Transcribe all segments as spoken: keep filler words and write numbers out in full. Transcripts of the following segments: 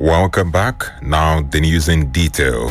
Welcome back. Now the news in detail.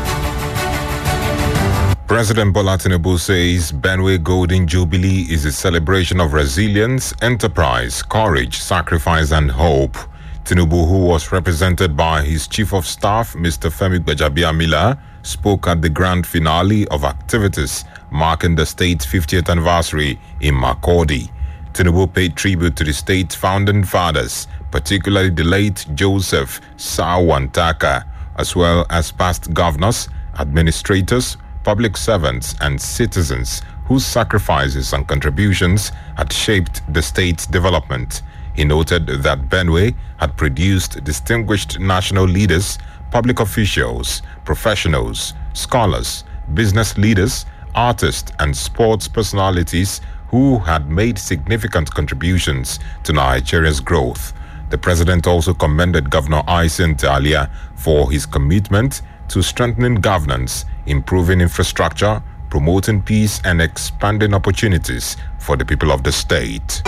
President Bola Tinubu says Benue Golden Jubilee is a celebration of resilience, enterprise, courage, sacrifice and hope. Tinubu, who was represented by his Chief of Staff, Mister Femi Gbajabiamila, spoke at the grand finale of activities marking the state's fiftieth anniversary in Makurdi. Tinubu paid tribute to the state's founding fathers, particularly the late Joseph Sawantaka, as well as past governors, administrators, public servants and citizens whose sacrifices and contributions had shaped the state's development. He noted that Benue had produced distinguished national leaders, public officials, professionals, scholars, business leaders, artists and sports personalities who had made significant contributions to Nigeria's growth. The president also commended Governor Aysin Talia for his commitment to strengthening governance, improving infrastructure, promoting peace and expanding opportunities for the people of the state.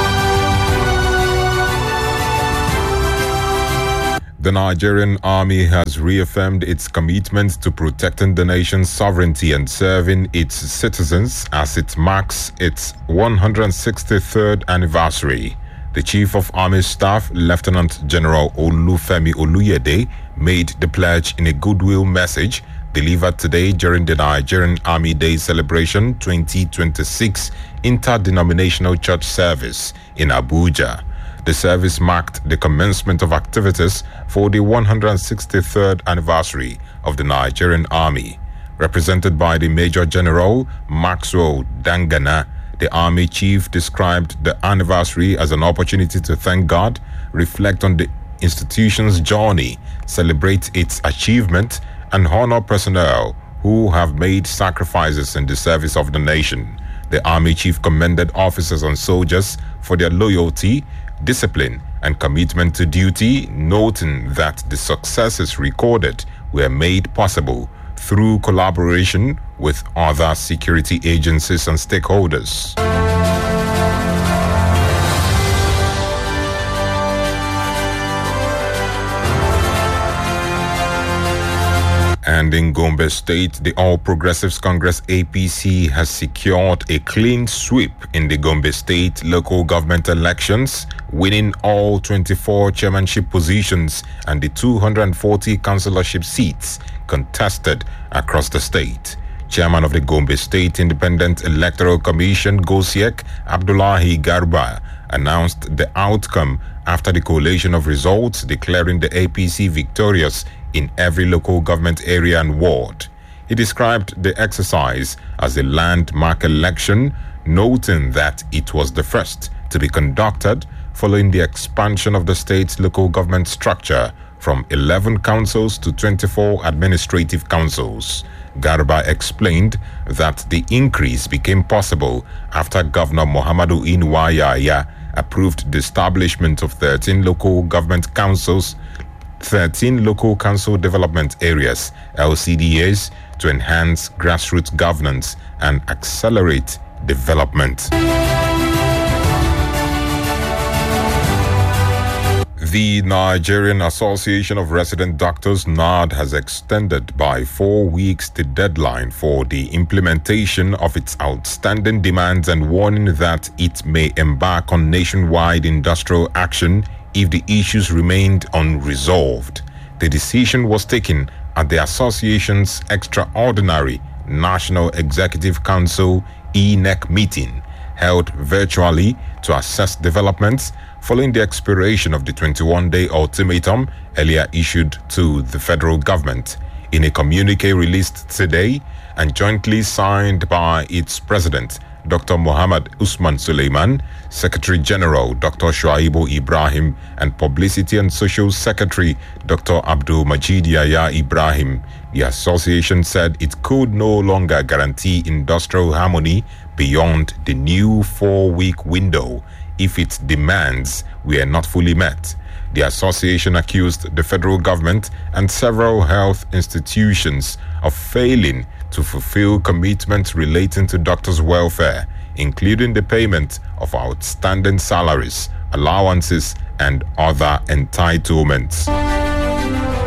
The Nigerian Army has reaffirmed its commitment to protecting the nation's sovereignty and serving its citizens as it marks its one hundred sixty-third anniversary. The Chief of Army Staff, Lieutenant General Olufemi Oluyede, made the pledge in a goodwill message delivered today during the Nigerian Army Day Celebration twenty twenty-six interdenominational church service in Abuja. The service marked the commencement of activities for the one hundred sixty-third anniversary of the Nigerian Army. Represented by the Major General Maxwell Dangana, the Army Chief described the anniversary as an opportunity to thank God, reflect on the institution's journey, celebrate its achievement, and honor personnel who have made sacrifices in the service of the nation. The Army Chief commended officers and soldiers for their loyalty, discipline, and commitment to duty, noting that the successes recorded were made possible through collaboration with other security agencies and stakeholders. And in Gombe State, the All Progressives Congress A P C has secured a clean sweep in the Gombe State local government elections, winning all twenty-four chairmanship positions and the two hundred forty councillorship seats contested across the state. Chairman of the Gombe State Independent Electoral Commission, Gosiek Abdullahi Garba, announced the outcome after the collation of results declaring the A P C victorious in every local government area and ward. He described the exercise as a landmark election, noting that it was the first to be conducted following the expansion of the state's local government structure from eleven councils to twenty-four administrative councils. Garba explained that the increase became possible after Governor Muhammadu Inuwa Yahya approved the establishment of thirteen local government councils, thirteen local council development areas, L C D As, to enhance grassroots governance and accelerate development. The Nigerian Association of Resident Doctors, N A R D, has extended by four weeks the deadline for the implementation of its outstanding demands and warning that it may embark on nationwide industrial action if the issues remained unresolved. The decision was taken at the association's extraordinary National Executive Council E N E C meeting, held virtually to assess developments following the expiration of the twenty-one day ultimatum earlier issued to the federal government. In a communique released today and jointly signed by its president, Doctor Muhammad Usman Suleiman, Secretary General Doctor Shuaibu Ibrahim, and Publicity and Social Secretary Doctor Abdul Majid Yahya Ibrahim, the association said it could no longer guarantee industrial harmony beyond the new four-week window if its demands were not fully met. The association accused the federal government and several health institutions of failing to fulfill commitments relating to doctors' welfare, including the payment of outstanding salaries, allowances, and other entitlements.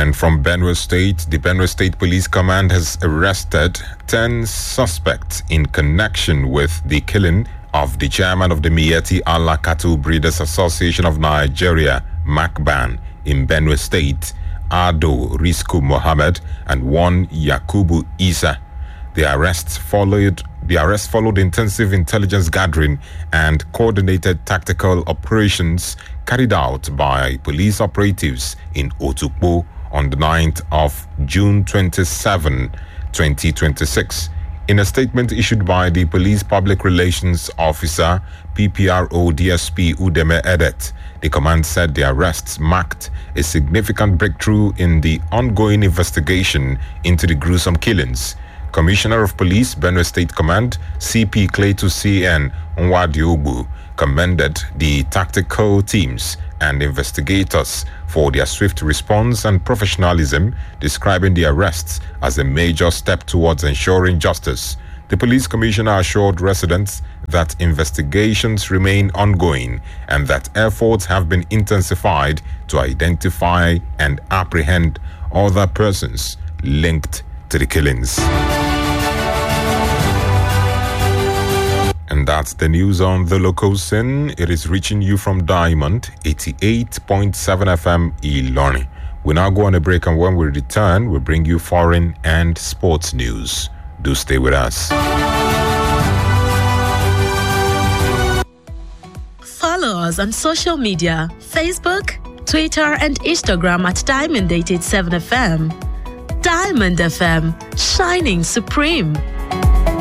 And from Benue State, the Benue State Police Command has arrested ten suspects in connection with the killing of the chairman of the Miyetti Allah Cattle Breeders Association of Nigeria, Macban, in Benue State, Ado Risku Mohammed, and one Yakubu Isa. The arrests followed the arrest followed intensive intelligence gathering and coordinated tactical operations carried out by police operatives in Otukpo on the ninth of June twenty-seventh, twenty twenty-six. In a statement issued by the Police Public Relations Officer, P P R O D S P Udeme Edet, the command said the arrests marked a significant breakthrough in the ongoing investigation into the gruesome killings. Commissioner of Police, Benue State Command, C P Clayton C N Nwadiobu, commended the tactical teams and investigators for their swift response and professionalism, describing the arrests as a major step towards ensuring justice. The police commissioner assured residents that investigations remain ongoing and that efforts have been intensified to identify and apprehend other persons linked to the killings. And that's the news on the local scene. It is reaching you from Diamond eighty-eight point seven F M Ilorin. We now go on a break, and when we return, we'll bring you foreign and sports news. Do stay with us. Follow us on social media: Facebook, Twitter, and Instagram at Diamond eighty-seven F M. Diamond F M, shining supreme.